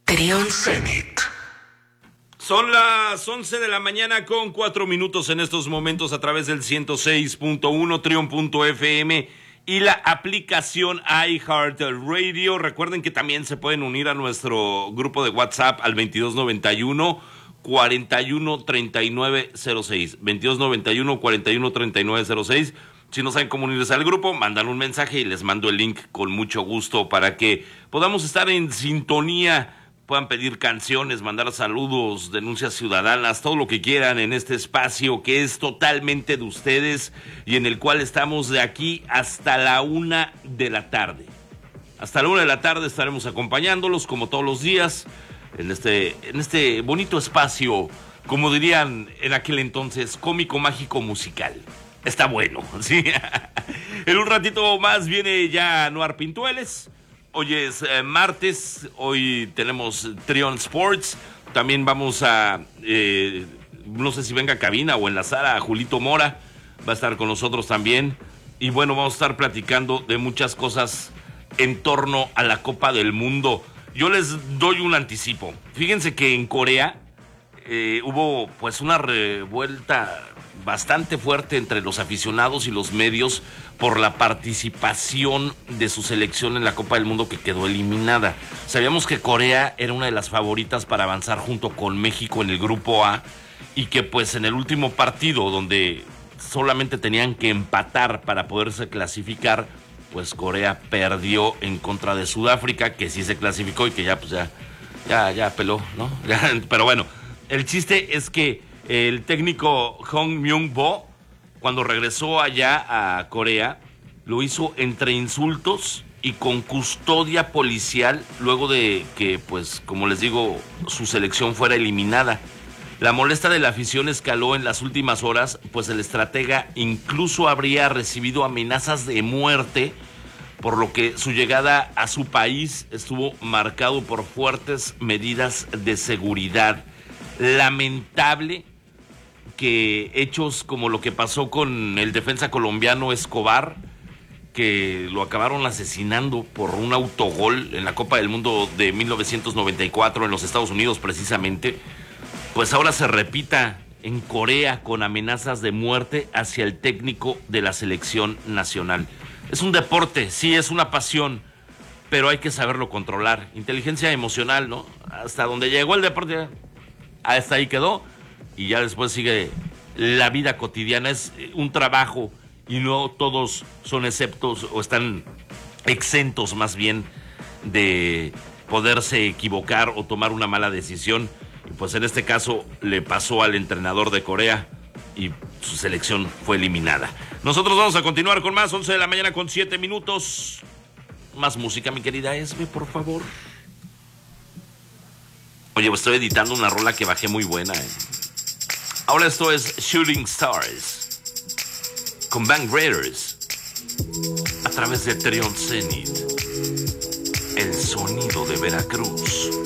Trión Zenit. Son las 11 de la mañana con 4 minutos en estos momentos a través del 106.1 Trión.fm y la aplicación iHeartRadio. Recuerden que también se pueden unir a nuestro grupo de WhatsApp al 2291 413906. 2291 413906. Si no saben cómo unirse al grupo, mandan un mensaje y les mando el link con mucho gusto para que podamos estar en sintonía. Puedan pedir canciones, mandar saludos, denuncias ciudadanas, todo lo que quieran en este espacio que es totalmente de ustedes y en el cual estamos de aquí hasta la 1 de la tarde. Hasta la 1 de la tarde estaremos acompañándolos como todos los días en este bonito espacio, como dirían en aquel entonces, cómico, mágico, musical. Está bueno, ¿sí? En un ratito más viene ya Noar Pintueles. Hoy es martes, hoy tenemos Trión Sports, también vamos a, no sé si venga a cabina o enlazar a Julito Mora, va a estar con nosotros también, y bueno, vamos a estar platicando de muchas cosas en torno a la Copa del Mundo. Yo les doy un anticipo, fíjense que en Corea hubo pues una revuelta bastante fuerte entre los aficionados y los medios por la participación de su selección en la Copa del Mundo que quedó eliminada. Sabíamos que Corea era una de las favoritas para avanzar junto con México en el grupo A y que pues en el último partido donde solamente tenían que empatar para poderse clasificar, pues Corea perdió en contra de Sudáfrica, que sí se clasificó y que ya peló, ¿no? Pero bueno, el chiste es que el técnico Hong Myung-bo, cuando regresó allá a Corea, lo hizo entre insultos y con custodia policial luego de que, pues, como les digo, su selección fuera eliminada. La molestia de la afición escaló en las últimas horas, pues el estratega incluso habría recibido amenazas de muerte, por lo que su llegada a su país estuvo marcado por fuertes medidas de seguridad. Lamentable que hechos como lo que pasó con el defensa colombiano Escobar, que lo acabaron asesinando por un autogol en la Copa del Mundo de 1994 en los Estados Unidos precisamente, pues ahora se repita en Corea con amenazas de muerte hacia el técnico de la selección nacional. Es un deporte, sí, es una pasión, pero hay que saberlo controlar. Inteligencia emocional, ¿no? Hasta donde llegó el deporte, hasta ahí quedó. Y ya después sigue la vida cotidiana, es un trabajo y no todos son exceptos o están exentos más bien de poderse equivocar o tomar una mala decisión. Y pues en este caso le pasó al entrenador de Corea y su selección fue eliminada. Nosotros vamos a continuar con más, 11 de la mañana con 7 minutos. Más música, mi querida Esme, por favor. Oye, pues estoy editando una rola que bajé muy buena, Ahora esto es Shooting Stars con Bang Raiders a través de Trión Zenit, el sonido de Veracruz.